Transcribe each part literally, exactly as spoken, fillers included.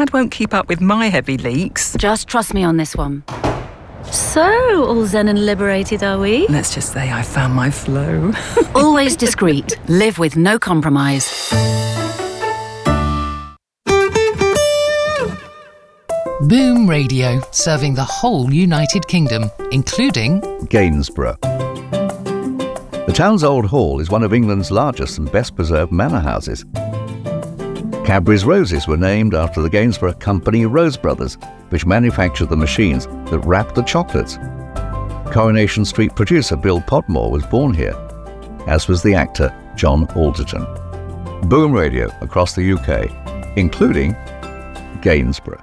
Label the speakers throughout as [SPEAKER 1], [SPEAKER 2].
[SPEAKER 1] Dad won't keep up with my heavy leaks.
[SPEAKER 2] Just trust me on this one. So, all zen and liberated, are we?
[SPEAKER 1] Let's just say I found my flow.
[SPEAKER 2] Always discreet. Live with no compromise.
[SPEAKER 3] Boom Radio, serving the whole United Kingdom, including
[SPEAKER 4] Gainsborough. The town's old hall is one of England's largest and best-preserved manor houses. Cadbury's roses were named after the Gainsborough company Rose Brothers, which manufactured the machines that wrapped the chocolates. Coronation Street producer Bill Podmore was born here, as was the actor John Alderton. Boom Radio across the U K, including Gainsborough.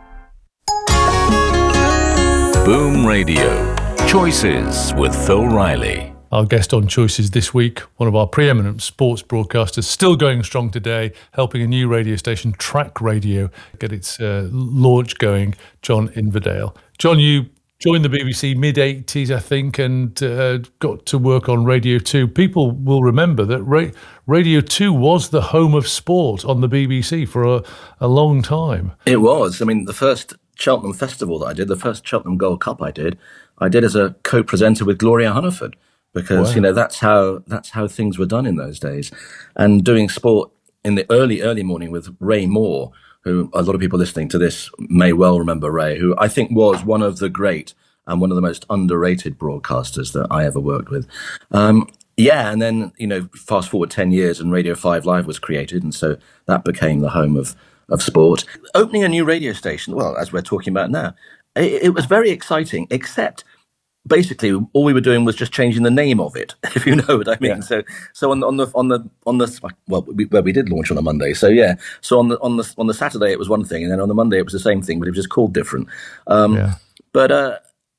[SPEAKER 5] Boom Radio. Choices with Phil Riley.
[SPEAKER 6] Our guest on Choices this week, one of our preeminent sports broadcasters, still going strong today, helping a new radio station, Track Radio, get its uh, launch going, John Inverdale. John, you joined the B B C mid-eighties, I think, and uh, got to work on Radio two. People will remember that Ra- Radio two was the home of sport on the B B C for a, a long time.
[SPEAKER 7] It was. I mean, the first Cheltenham Festival that I did, the first Cheltenham Gold Cup I did, I did as a co-presenter with Gloria Hunniford. Because, wow. you know, that's how that's how things were done in those days. And doing sport in the early, early morning with Ray Moore, who a lot of people listening to this may well remember Ray, who I think was one of the great and one of the most underrated broadcasters that I ever worked with. Um, yeah, and then, you know, fast forward ten years and Radio five Live was created. And so that became the home of, of sport. Opening a new radio station, well, as we're talking about now, it, it was very exciting, except... basically, all we were doing was just changing the name of it, if you know what I mean. Yeah. So, so on the on the on the on the well, we, where we did launch on a Monday. So yeah, so on the on the on the Saturday it was one thing, and then on the Monday it was the same thing, but it was just called different. Um, yeah. But uh,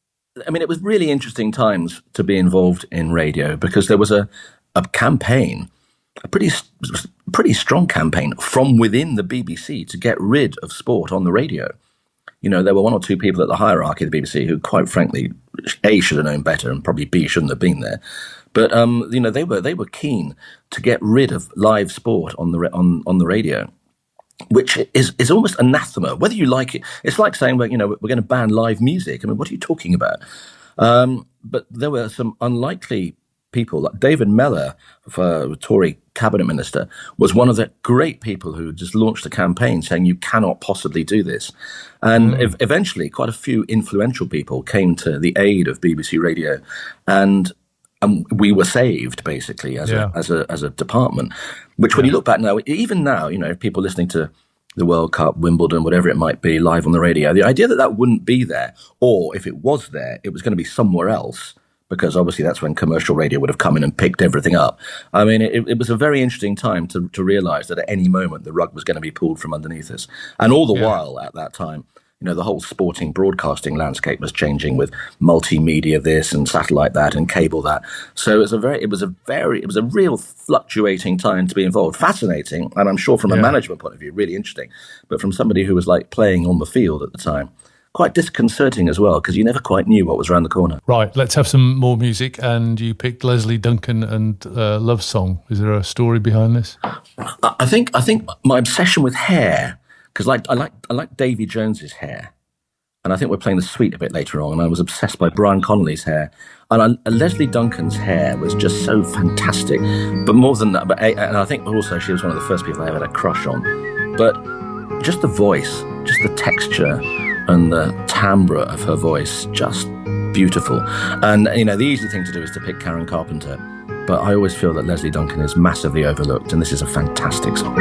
[SPEAKER 7] I mean, it was really interesting times to be involved in radio because there was a a campaign, a pretty pretty strong campaign from within the B B C to get rid of sport on the radio. You know, there were one or two people at the hierarchy of the B B C who, quite frankly, A, should have known better, and probably B, shouldn't have been there. But um, you know, they were they were keen to get rid of live sport on the on on the radio, which is is almost anathema. Whether you like it, it's like saying, well, you know, we're going to ban live music. I mean, what are you talking about? Um, but there were some unlikely people, like David Mellor, for Tory cabinet minister, was one of the great people who just launched a campaign saying you cannot possibly do this. And mm. ev- eventually quite a few influential people came to the aid of B B C Radio, and um, we were saved basically as yeah. a as a as a department. Which, when yeah. you look back now, even now, you know, if people listening to the World Cup, Wimbledon, whatever it might be, live on the radio, the idea that that wouldn't be there, or if it was there, it was going to be somewhere else, because obviously that's when commercial radio would have come in and picked everything up. I mean, it, it was a very interesting time to, to realise that at any moment the rug was going to be pulled from underneath us. And all the yeah. while at that time, you know, the whole sporting broadcasting landscape was changing with multimedia this and satellite that and cable that. So it was a very, it was a very, it was a real fluctuating time to be involved. Fascinating, and I'm sure from yeah. a management point of view, really interesting. But from somebody who was like playing on the field at the time, quite disconcerting as well, because you never quite knew what was around the corner.
[SPEAKER 6] Right, let's have some more music. And you picked Leslie Duncan and uh, Love Song. Is there a story behind this?
[SPEAKER 7] I think I think my obsession with hair, because like I like I like Davy Jones's hair, and I think we're playing the suite a bit later on. And I was obsessed by Brian Connolly's hair, and I, Leslie Duncan's hair was just so fantastic. But more than that, but and I think also she was one of the first people I ever had a crush on. But just the voice, just the texture, and the timbre of her voice, just beautiful. And, you know, the easy thing to do is to pick Karen Carpenter, but I always feel that Leslie Duncan is massively overlooked, and this is a fantastic song.